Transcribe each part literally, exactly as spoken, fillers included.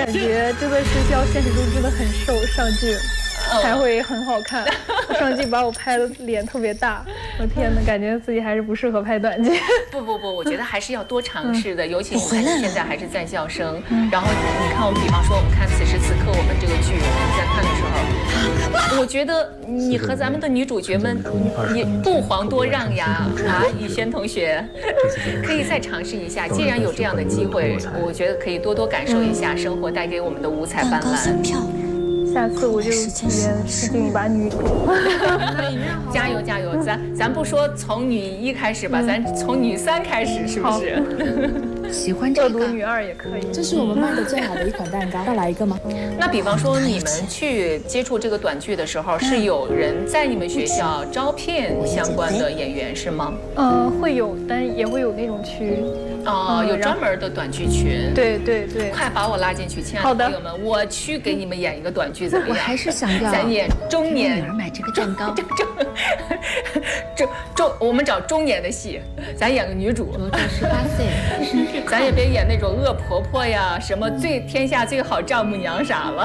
感觉这个是需要现实中真的很瘦上镜才会很好看。上镜把我拍的脸特别大，我天哪，感觉自己还是不适合拍短剧。 不不不，我觉得还是要多尝试的，尤其你看你现在还是在校生，然后你看我们，比方说我们看此时此刻我们这个剧，我们在看的时候，我觉得你和咱们的女主角们，你不遑多让呀啊！雨轩同学，可以再尝试一下，既然有这样的机会，我觉得可以多多感受一下生活带给我们的五彩斑斓。 下次我就体验试镜一把女主。 加油加油！咱咱不说从女一开始吧，嗯、咱从女三开始，是不是？ 喜欢这个。 恶毒女二也可以。 这是我们卖的最好的一款蛋糕，再来一个吗？ 那比方说你们去接触这个短剧的时候，是有人在你们学校招聘相关的演员是吗？ 呃，会有，但也会有那种区。 哦，有专门的短剧群。 对对对。 快把我拉进去，亲爱的朋友们，我去给你们演一个短剧怎么样？ 我还是想要咱演中年。 女儿买这个蛋糕。 中中中，我们找中年的戏，咱演个女主。 我这十八岁， 咱也别演那种恶婆婆呀，什么最天下最好丈母娘啥了。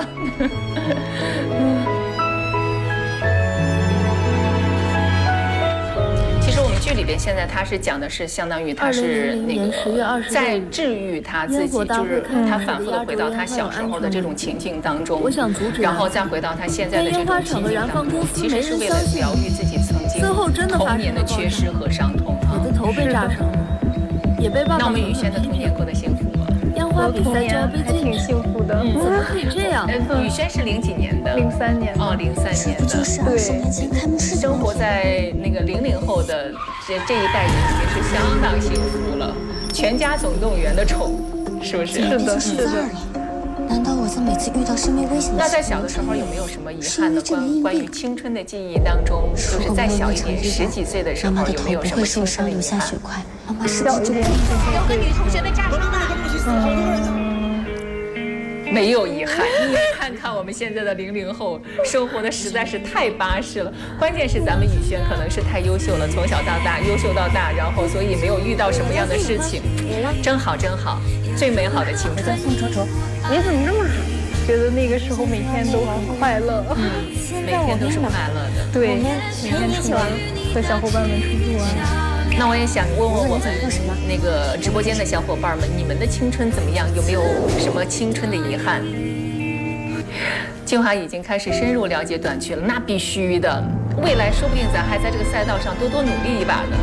其实我们剧里边现在他是讲的是，相当于他是那个在治愈他自己，就是他反复的回到他小时候的这种情境当中，然后再回到他现在的这种情境当中，其实是为了疗愈自己曾经童年的缺失和伤痛啊。 我的头被炸成了，也被爸爸。 那我们雨轩的童年过得幸福吗？ 烟花比赛就要被挺幸福的。 嗯，怎么可以这样？ 雨轩是零几年的？ 零三年。 哦，零三年的。 对， 生活在那个零零后的这这一代人已经是相当幸福了，全家总动员的宠，是不是？ 是的，是的。 难道我在每次遇到生命危险的时候， 那在小的时候有没有什么遗憾的关关于青春的记忆当中，就是再小一点，十几岁的时候有没有什么青春的遗憾？ 妈妈是不是就不会？ 有个女同学被炸伤了。 嗯，没有遗憾。你看看我们现在的零零后，生活的实在是太巴适了。关键是咱们雨轩可能是太优秀了，从小到大优秀到大，然后所以没有遇到什么样的事情，真好真好，最美好的青春。 宋哲哲，你怎么这么觉得那个时候每天都很快乐？ 嗯，每天都是快乐的。 对，每天出去玩，和小伙伴们出去玩。 那我也想问问我们那个直播间的小伙伴们，你们的青春怎么样？有没有什么青春的遗憾？静华已经开始深入了解短剧了，那必须的。未来说不定咱还在这个赛道上多多努力一把呢。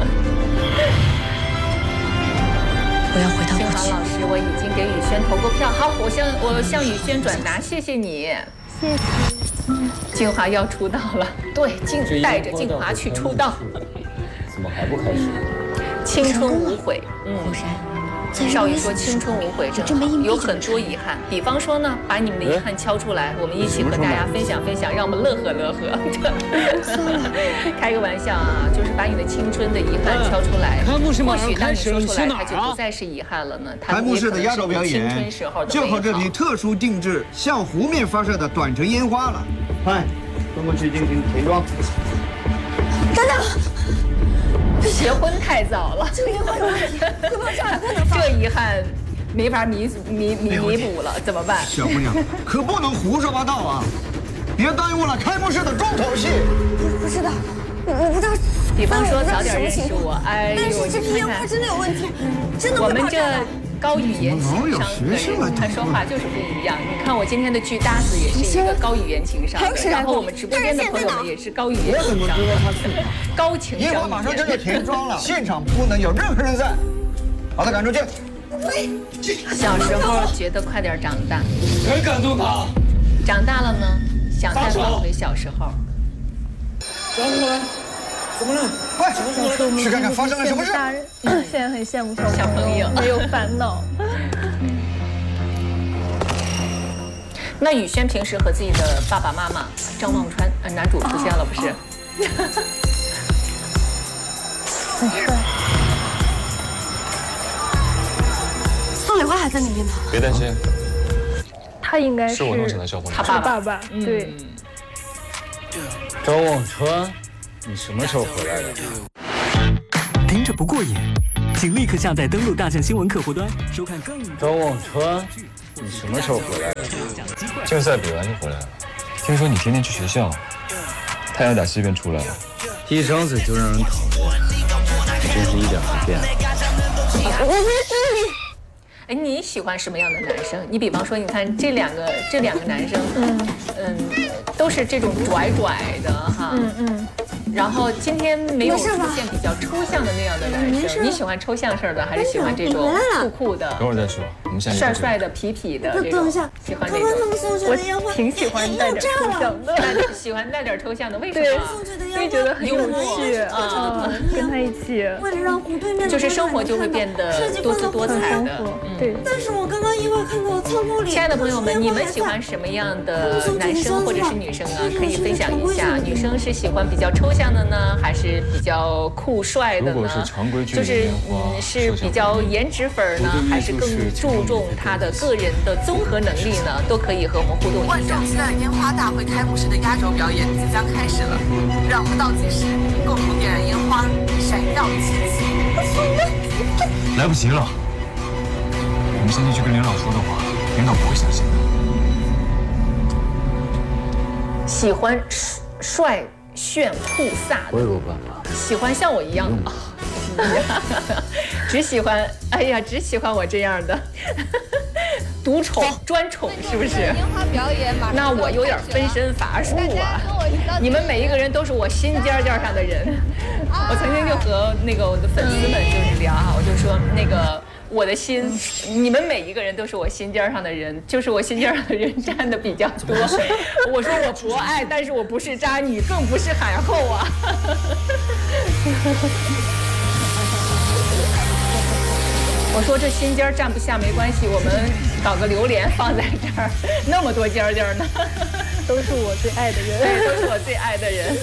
我要回到静华老师，我已经给雨轩投过票，好，我向我向雨轩转达，谢谢你， 谢谢。 静华要出道了，对，静带着静华去出道。 怎么还不开始？ 青春无悔，嗯。少宇说青春无悔真好，有很多遗憾。比方说呢，把你们的遗憾敲出来，我们一起和大家分享分享，让我们乐呵乐呵。开个玩笑啊，就是把你的青春的遗憾敲出来，或许当你说出来，它就不再是遗憾了呢。 开幕式的压轴表演就靠这批特殊定制向湖面发射的短程烟花了。快，跟我去进行填装。 等等。 结婚太早了， 这个遗憾有问题，会不会炸不能放？ 这遗憾没法弥弥弥弥补了，怎么办？ 小姑娘，可不能胡说八道啊！别耽误了开幕式的重头戏。 我不知道，我不知道。 比方说早点认识我，哎呦， 但是这批烟花真的有问题，真的会爆炸。 高语言情商的人，他说话就是不一样。你看我今天的剧搭子也是一个高语言情商的，然后我们直播间的朋友们也是高语言情商的，高情商。 烟花马上就要填装了，现场不能有任何人在，把他赶出去。 小时候觉得快点长大， 很感动他。 长大了呢，想再返回小时候。 张过来。怎么了？ 快，去看看发生了什么事。 现在很羡慕小朋友，没有烦恼。 那雨轩平时和自己的爸爸妈妈张望川，呃，男主出现了不是？ 很帅。 宋礼花还在里面呢。 别担心， 他应该是我弄醒的小朋友。 他爸爸，对。 张望川。你什么时候回来的？ 听着不过瘾，请立刻下载登录大象新闻客户端，收看更多。 张望川， 你什么时候回来的？ 竞赛比完就回来了。听说你天天去学校，太阳打西边出来了， 一张嘴就让人讨厌，你真是一点不变。 我不是你。 哎，你喜欢什么样的男生？你比方说，你看这两个这两个男生，嗯嗯，都是这种拽拽的哈，嗯嗯。然后今天没有出现比较抽象的那样的男生，你喜欢抽象式的，还是喜欢这种酷酷的？ 等会儿再说，我们先帅帅的、痞痞的这种。喜欢这种。 我挺喜欢带点抽象的， 喜欢带点抽象的，为什么？ 因为觉得很有趣啊，跟他一起， 为了让湖对面就是生活就会变得多姿多彩的。 对。 但是我刚刚意外看到仓库里。 亲爱的朋友们，你们喜欢什么样的男生或者是女生啊？可以分享一下。女生是喜欢比较抽象的呢，还是比较酷帅的呢？ 如果是常规剧， 就是嗯，是比较颜值粉呢，还是更注重他的个人的综合能力呢？都可以和我们互动一下。 万众期待的烟花大会开幕式的压轴表演即将开始了，让我们倒计时，共同点燃烟花，闪耀奇迹。 来不及了，我们现在去跟领导说的话，领导不会相信的。 喜欢帅炫酷飒的， 我有办法。 喜欢像我一样的，只喜欢，哎呀，只喜欢我这样的。独宠专宠是不是？ 烟花表演马上那我有点分身乏术啊！你们每一个人都是我心尖尖上的人。我曾经就和那个我的粉丝们就是聊哈，我就说那个我的心，你们每一个人都是我心尖上的人，就是我心尖上的人占的比较多。我说我博爱，但是我不是渣女，更不是海后啊。我说这心尖站不下没关系，我们搞个榴莲放在这儿，那么多尖尖呢， 都是我最爱的人， 对，都是我最爱的人。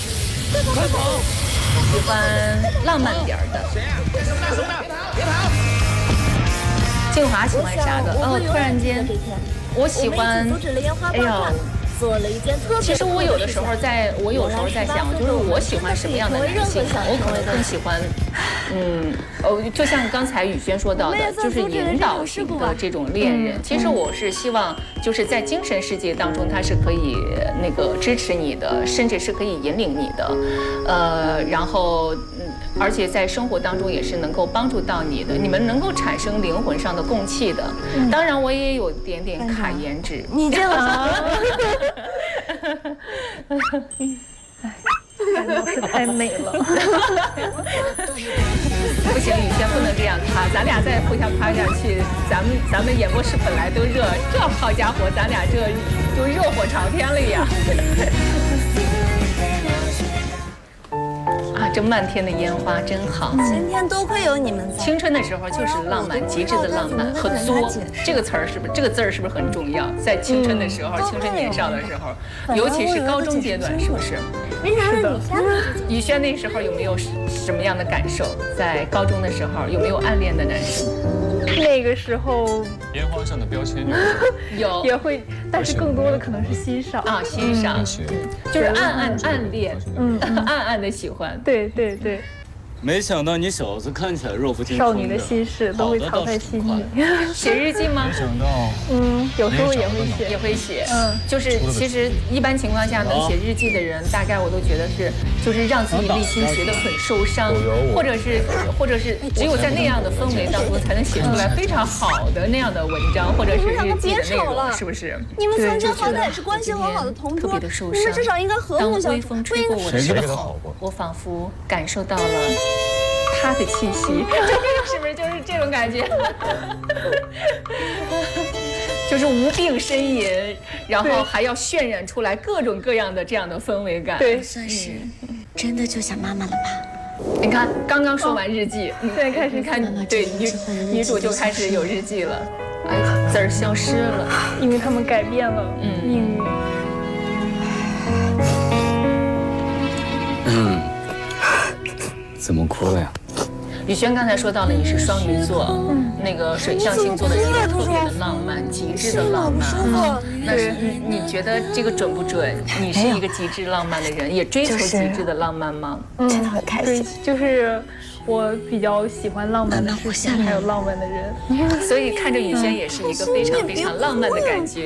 喜欢浪漫点的。谁呀？别跑！别跑！静华喜欢啥的？哦，突然间，我喜欢，哎呦。 做了一件特别。 其实我有的时候在，我有时候在想，就是我喜欢什么样的男性，我可能更喜欢，嗯，哦，就像刚才宇轩说到的，就是引导型的这种恋人。其实我是希望，就是在精神世界当中，他是可以那个支持你的，甚至是可以引领你的，呃，然后，嗯，而且在生活当中也是能够帮助到你的，你们能够产生灵魂上的共气的。当然，我也有点点卡颜值。 你这样。 哎，老师太美了。 不行，宇轩不能这样夸，咱俩再互相夸下去，咱们咱们演播室本来都热，这好家伙，咱俩这就热火朝天了呀！啊，这漫天的烟花真好。 今天多亏有你们在。 青春的时候就是浪漫，极致的浪漫和作，这个词儿是不是？这个字儿是不是很重要？在青春的时候，青春年少的时候，尤其是高中阶段，是不是？ 是的。 宇轩那时候有没有什么样的感受？在高中的时候有没有暗恋的男生？ 那个时候， 烟花上的标签有也会，但是更多的可能是欣赏啊，欣赏，就是暗暗暗恋，嗯，暗暗的喜欢。 对对对。 没想到你小子看起来弱不禁风的，少女的心事都会藏在心里。 写日记吗？ 没想到， 嗯，有时候也会写， 也会写。嗯，就是其实一般情况下能写日记的人，大概我都觉得是，就是让自己内心觉得很受伤，或者是，或者是只有在那样的氛围当中，才能写出来非常好的那样的文章，或者是日记的内容，是不是？ 你们曾经好歹也是关系很好的同桌，你们至少应该和睦相处。 当微风吹过我的时候，我仿佛感受到了他的气息，是不是就是这种感觉？就是无病呻吟，然后还要渲染出来各种各样的这样的氛围感。 对， 算是真的就想妈妈了吧？ 你看，刚刚说完日记， 现在开始看，对女女主就开始有日记了，哎，字儿消失了， 因为他们改变了命运。 嗯，怎么哭了呀？ 宇轩刚才说到了你是双鱼座，嗯、那个水象星座的人特别的浪漫，极致的浪漫。那是你你觉得这个准不准？你是一个极致浪漫的人，也追求极致的浪漫吗？ 嗯，真的很开心。就是我比较喜欢浪漫的事情，还有浪漫的人， 所以看着雨轩也是一个非常非常浪漫的感觉。